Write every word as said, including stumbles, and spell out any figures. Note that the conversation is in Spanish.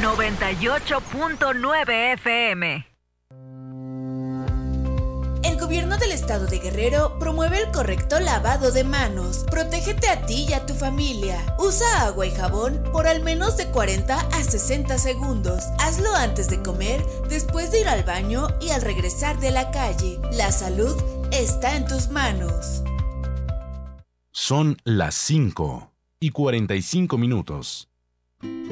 noventa y ocho punto nueve F M. El gobierno del estado de Guerrero promueve el correcto lavado de manos. Protégete a ti y a tu familia. Usa agua y jabón por al menos de cuarenta a sesenta segundos. Hazlo antes de comer, después de ir al baño y al regresar de la calle. La salud está en tus manos. Son las cinco y cuarenta y cinco minutos.